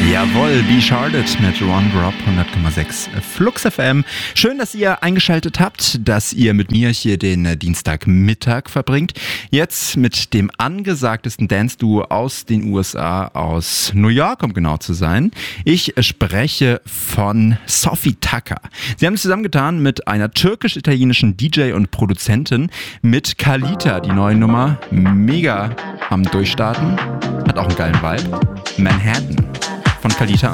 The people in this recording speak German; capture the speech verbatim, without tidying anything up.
Jawohl, Be Charlotte mit Ron Grob, hundert Komma sechs Flux F M. Schön, dass ihr eingeschaltet habt, dass ihr mit mir hier den äh, Dienstagmittag verbringt. Jetzt mit dem angesagtesten Dance-Duo aus den U S A, aus New York, um genau zu sein. Ich spreche von Sophie Tucker. Sie haben es zusammengetan mit einer türkisch-italienischen D J und Produzentin, mit Kalita, die neue Nummer, mega am Durchstarten, hat auch einen geilen Vibe. Manhattan von Kalita.